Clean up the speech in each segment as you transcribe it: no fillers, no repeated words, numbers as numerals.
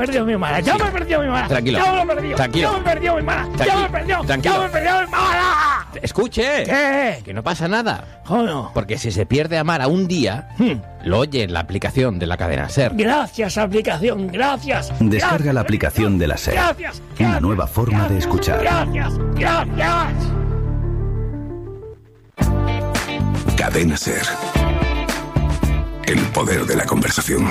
perdido mi hermana, ya me he perdido mi hermana. Tranquilo. Ya me he perdido. Tranquilo. Ya me he perdido mi hermana. Ya me he perdido. Tranquilo. Ya me he perdido mi hermana. Escuche. ¿Qué? Que no pasa nada. Joder. Porque si se pierde a Mara un día, lo oye en la aplicación de la cadena SER. Gracias, aplicación, gracias. Descarga Gracias. la aplicación de la SER. Gracias. Una nueva forma de escuchar. Gracias, gracias. Cadena SER. El poder de la conversación.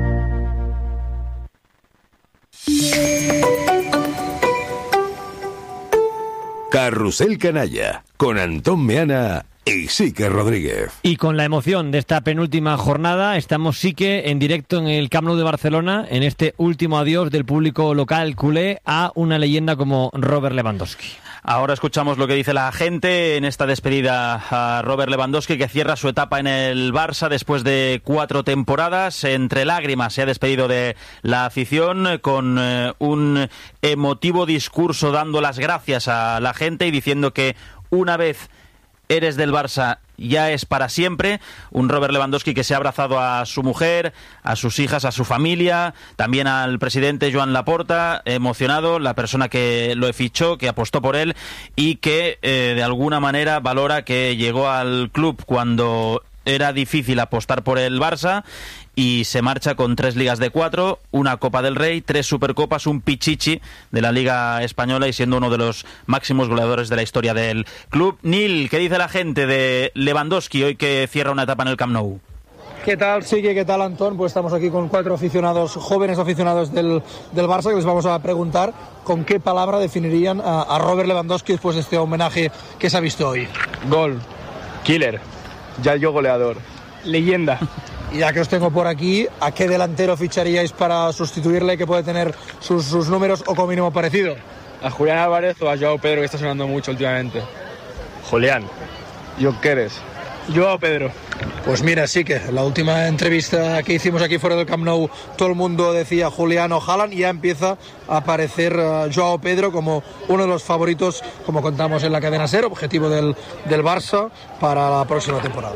Carrusel Canalla, con Antón Meana y Sique Rodríguez. Y con la emoción de esta penúltima jornada, estamos Sique en directo en el Camp Nou de Barcelona, en este último adiós del público local culé a una leyenda como Robert Lewandowski. Ahora escuchamos lo que dice la gente en esta despedida a Robert Lewandowski, que cierra su etapa en el Barça después de 4 temporadas. Entre lágrimas se ha despedido de la afición con un emotivo discurso dando las gracias a la gente y diciendo que una vez eres del Barça ya es para siempre. Un Robert Lewandowski que se ha abrazado a su mujer, a sus hijas, a su familia, también al presidente Joan Laporta, emocionado, la persona que lo fichó, que apostó por él y que de alguna manera valora que llegó al club cuando era difícil apostar por el Barça y se marcha con 3 ligas de 4, una Copa del Rey, 3 Supercopas, un Pichichi de la Liga Española y siendo uno de los máximos goleadores de la historia del club. Nil, ¿qué dice la gente de Lewandowski hoy que cierra una etapa en el Camp Nou? ¿Qué tal, Sique? ¿Qué tal, Antón? Pues estamos aquí con 4 aficionados, jóvenes aficionados del Barça, que les vamos a preguntar con qué palabra definirían a Robert Lewandowski después de este homenaje que se ha visto hoy. Gol, killer, ya yo goleador, leyenda. Y ya que os tengo por aquí, ¿a qué delantero ficharíais para sustituirle, que puede tener sus números o como mínimo parecido? ¿A Julián Álvarez o a Joao Pedro, que está sonando mucho últimamente? Julián. ¿Yo qué eres? Joao Pedro. Pues mira, sí que la última entrevista que hicimos aquí fuera del Camp Nou, todo el mundo decía Julián o Haaland y ya empieza a aparecer Joao Pedro como uno de los favoritos, como contamos en la cadena SER, objetivo del Barça para la próxima temporada.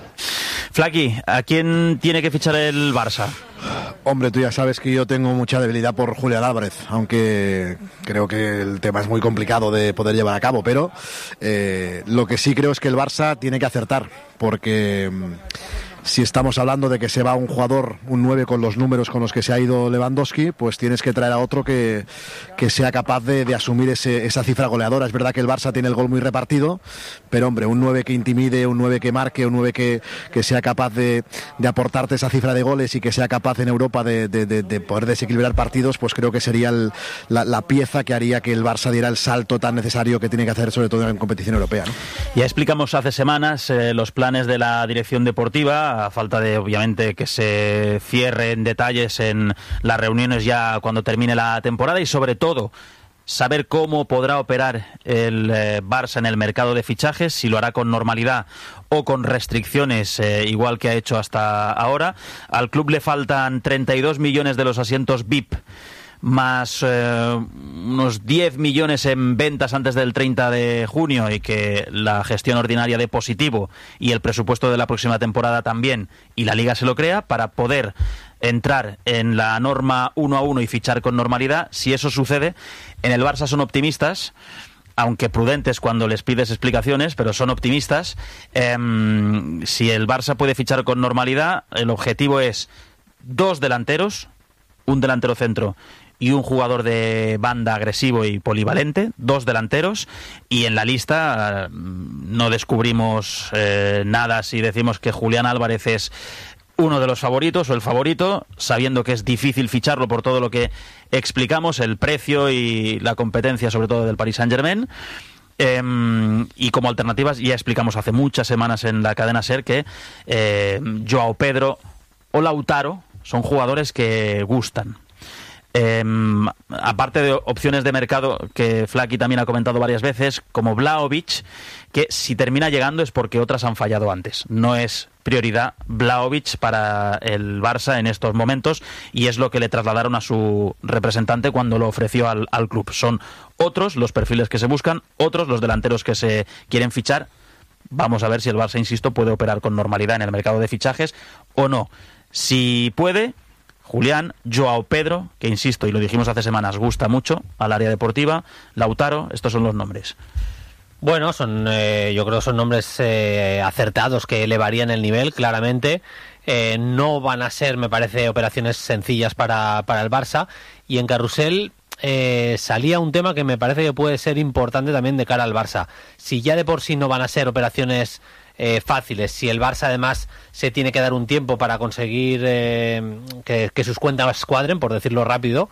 Flaqui, ¿a quién tiene que fichar el Barça? Hombre, tú ya sabes que yo tengo mucha debilidad por Julián Álvarez, aunque creo que el tema es muy complicado de poder llevar a cabo, pero lo que sí creo es que el Barça tiene que acertar, porque si estamos hablando de que se va un jugador, un 9 con los números con los que se ha ido Lewandowski, pues tienes que traer a otro que sea capaz de asumir esa cifra goleadora. Es verdad que el Barça tiene el gol muy repartido, pero hombre, un 9 que intimide, un 9 que marque, un 9 que sea capaz de aportarte esa cifra de goles y que sea capaz en Europa de poder desequilibrar partidos, pues creo que sería la pieza que haría que el Barça diera el salto tan necesario que tiene que hacer, sobre todo en competición europea, ¿no? Ya explicamos hace semanas los planes de la dirección deportiva, a falta de, obviamente, que se cierren detalles en las reuniones ya cuando termine la temporada y, sobre todo, saber cómo podrá operar el Barça en el mercado de fichajes, si lo hará con normalidad o con restricciones, igual que ha hecho hasta ahora. Al club le faltan 32 millones de los asientos VIP, más unos 10 millones en ventas antes del 30 de junio y que la gestión ordinaria de positivo y el presupuesto de la próxima temporada también, y la Liga se lo crea, para poder entrar en la norma 1-1 y fichar con normalidad. Si eso sucede, en el Barça son optimistas, aunque prudentes cuando les pides explicaciones, pero son optimistas. Si el Barça puede fichar con normalidad, el objetivo es 2 delanteros, un delantero centro y un jugador de banda agresivo y polivalente, 2 delanteros, y en la lista no descubrimos nada si decimos que Julián Álvarez es uno de los favoritos o el favorito, sabiendo que es difícil ficharlo por todo lo que explicamos, el precio y la competencia sobre todo del Paris Saint-Germain. Y como alternativas ya explicamos hace muchas semanas en la cadena SER que Joao Pedro o Lautaro son jugadores que gustan. Aparte de opciones de mercado que Flaqui también ha comentado varias veces, como Vlahovic, que si termina llegando es porque otras han fallado antes. No es prioridad Vlahovic para el Barça en estos momentos y es lo que le trasladaron a su representante cuando lo ofreció al club. Son otros los perfiles que se buscan, otros los delanteros que se quieren fichar. Vamos a ver si el Barça, insisto, puede operar con normalidad en el mercado de fichajes o no. Si puede, Julián, Joao Pedro, que insisto, y lo dijimos hace semanas, gusta mucho al área deportiva, Lautaro, estos son los nombres. Bueno, yo creo que son nombres acertados que elevarían el nivel, claramente. No van a ser, me parece, operaciones sencillas para el Barça. Y en Carrusel salía un tema que me parece que puede ser importante también de cara al Barça. Si ya de por sí no van a ser operaciones fáciles, si el Barça además se tiene que dar un tiempo para conseguir que sus cuentas cuadren, por decirlo rápido,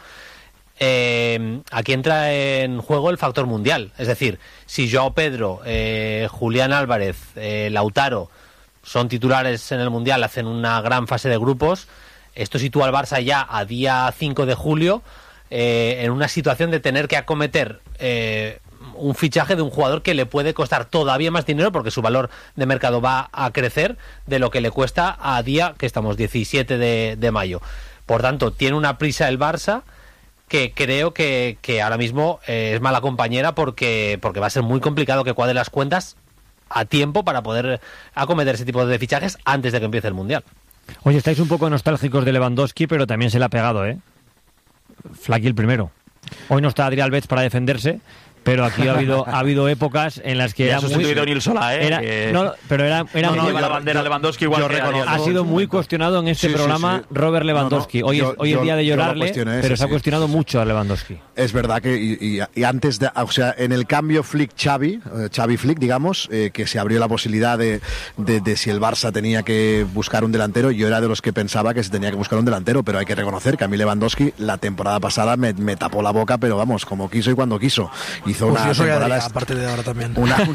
aquí entra en juego el factor mundial. Es decir, si Joao Pedro, Julián Álvarez, Lautaro son titulares en el mundial, hacen una gran fase de grupos, esto sitúa al Barça ya a día 5 de julio en una situación de tener que acometer un fichaje de un jugador que le puede costar todavía más dinero, porque su valor de mercado va a crecer de lo que le cuesta a día que estamos 17 de mayo. Por tanto, tiene una prisa el Barça que creo que ahora mismo es mala compañera, porque va a ser muy complicado que cuadre las cuentas a tiempo para poder acometer ese tipo de fichajes antes de que empiece el Mundial. Oye, estáis un poco nostálgicos de Lewandowski, pero también se le ha pegado, Flaqui el primero. Hoy no está Adrián Alves para defenderse, pero aquí ha habido épocas en las que ha sustituido a Nil Solá, pero era lleva la bandera Lewandowski igual que ha sido muy cuestionado en este programa. Robert Lewandowski. Hoy es día de llorarle, pero se ha cuestionado mucho a Lewandowski. Es verdad que y antes o sea, en el cambio Xavi Flick, digamos, que se abrió la posibilidad de si el Barça tenía que buscar un delantero, yo era de los que pensaba que se tenía que buscar un delantero, pero hay que reconocer que a mí Lewandowski la temporada pasada me tapó la boca, pero vamos, como quiso y cuando quiso. Hizo una temporada, aparte de ahora también.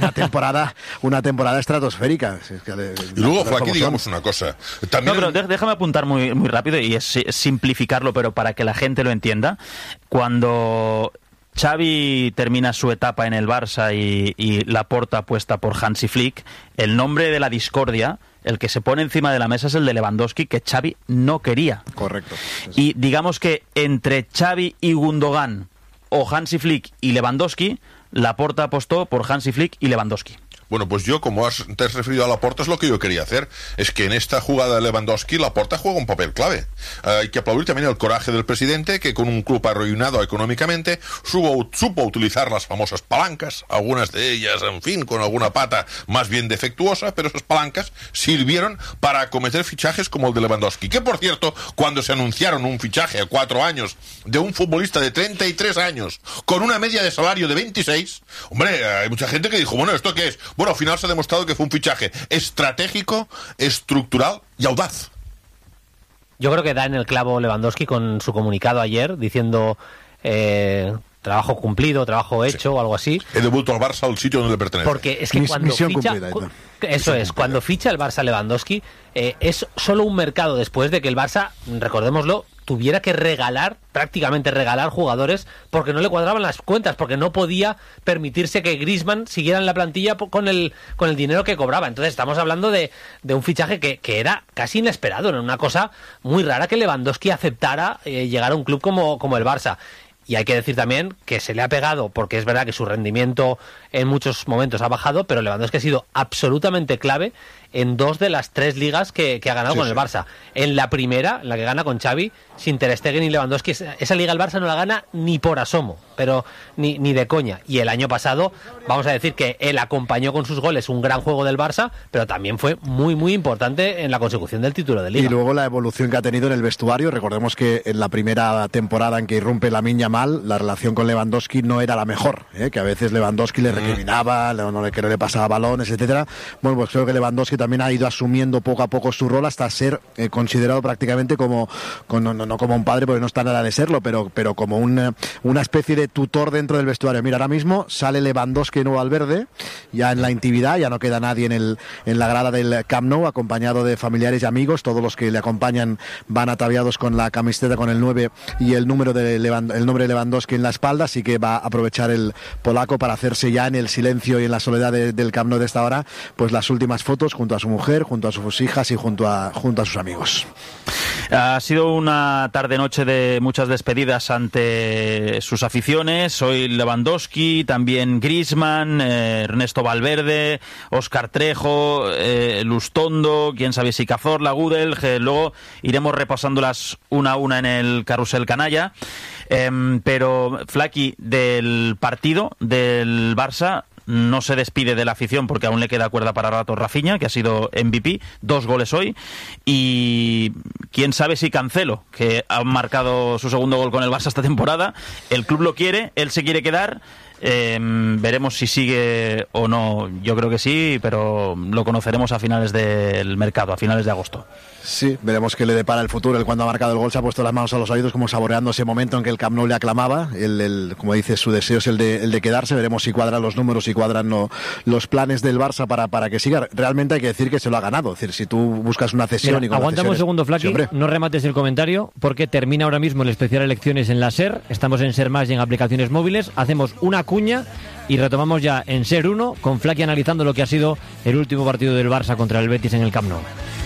Una temporada estratosférica. Y luego, Joaquín, digamos una cosa. También pero déjame apuntar muy, muy rápido, y es simplificarlo, pero para que la gente lo entienda. Cuando Xavi termina su etapa en el Barça y Laporta apuesta por Hansi Flick, el nombre de la discordia, el que se pone encima de la mesa, es el de Lewandowski, que Xavi no quería. Correcto. Y digamos que entre Xavi y Gundogan, o Hansi Flick y Lewandowski, Laporta apostó por Hansi Flick y Lewandowski. Bueno, pues yo, como te has referido a Laporta, es lo que yo quería hacer. Es que en esta jugada de Lewandowski, Laporta juega un papel clave. Hay que aplaudir también el coraje del presidente, que con un club arruinado económicamente supo utilizar las famosas palancas, algunas de ellas, en fin, con alguna pata más bien defectuosa, pero esas palancas sirvieron para acometer fichajes como el de Lewandowski. Que, por cierto, cuando se anunciaron un fichaje a 4 años de un futbolista de 33 años, con una media de salario de 26, hombre, hay mucha gente que dijo, bueno, ¿esto qué es? Bueno, al final se ha demostrado que fue un fichaje estratégico, estructural y audaz. Yo creo que da en el clavo Lewandowski con su comunicado ayer, diciendo trabajo cumplido, trabajo hecho, o algo así. He devuelto al Barça al sitio donde le pertenece. Porque es que cuando ficha el Barça Lewandowski, es solo un mercado después de que el Barça, recordémoslo, tuviera que prácticamente regalar jugadores porque no le cuadraban las cuentas, porque no podía permitirse que Griezmann siguiera en la plantilla con el dinero que cobraba. Entonces estamos hablando de un fichaje que era casi inesperado, era una cosa muy rara que Lewandowski aceptara llegar a un club como el Barça. Y hay que decir también que se le ha pegado, porque es verdad que su rendimiento en muchos momentos ha bajado, pero Lewandowski ha sido absolutamente clave en 2 de las 3 ligas que ha ganado con el Barça. En la primera, en la que gana con Xavi, sin Ter Stegen y Lewandowski, esa liga el Barça no la gana ni por asomo, pero ni de coña. Y el año pasado, vamos a decir que él acompañó con sus goles un gran juego del Barça, pero también fue muy, muy importante en la consecución del título de liga. Y luego la evolución que ha tenido en el vestuario. Recordemos que en la primera temporada en que irrumpe Lamine Yamal, la relación con Lewandowski no era la mejor, que a veces Lewandowski le recriminaba, que no le pasaba balones, etcétera. Bueno, pues creo que Lewandowski también ha ido asumiendo poco a poco su rol hasta ser considerado prácticamente no como un padre, porque no está nada de serlo, pero como una especie de tutor dentro del vestuario. Mira, ahora mismo sale Lewandowski nuevo al verde, ya en la intimidad, ya no queda nadie en la grada del Camp Nou, acompañado de familiares y amigos. Todos los que le acompañan van ataviados con la camiseta con el 9 y el nombre de Lewandowski en la espalda, así que va a aprovechar el polaco para hacerse ya en el silencio y en la soledad del Camp Nou de esta hora, pues las últimas fotos junto junto a su mujer, junto a sus hijas y junto a sus amigos. Ha sido una tarde-noche de muchas despedidas ante sus aficiones. Hoy Lewandowski, también Griezmann, Ernesto Valverde, Óscar Trejo, Lustondo, quién sabe si Cazorla, Gudel. Luego iremos repasándolas una a una en el Carrusel Canalla. Pero Flaky, del partido del Barça no se despide de la afición porque aún le queda cuerda para rato Rafinha, que ha sido MVP, 2 goles hoy, y quién sabe si Cancelo, que ha marcado su segundo gol con el Barça esta temporada. El club lo quiere, él se quiere quedar. Veremos si sigue o no. Yo creo que sí, pero lo conoceremos a finales del mercado, a finales de agosto. Sí, veremos qué le depara el futuro. Él, cuando ha marcado el gol, se ha puesto las manos a los oídos, como saboreando ese momento en que el Camp Nou le aclamaba. Como dice, su deseo es el de quedarse. Veremos si cuadran los números, si cuadran los planes del Barça para que siga. Realmente hay que decir que se lo ha ganado. Es decir, si tú buscas una cesión... Mira, aguántame un segundo, Flaky, sí, no remates el comentario, porque termina ahora mismo el especial elecciones en la SER. Estamos en SER Más y en aplicaciones móviles. Hacemos una cuña y retomamos ya en SER 1 con Flaky analizando lo que ha sido el último partido del Barça contra el Betis en el Camp Nou.